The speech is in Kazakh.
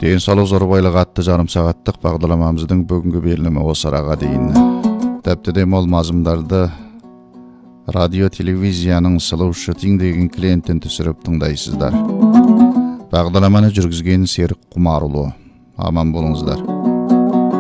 Денсаулық зорбайлық атты жарым сағаттық бағдарламамыздың бүгінгі берілімі осы араға дейін. Тәпті мол мазымдарды радио телевизияның Слушай деген клиенттен түсіріп тыңдайсыздар. Бағдарламаны жүргізген Серік Құмарұлы. Аман болыңыздар.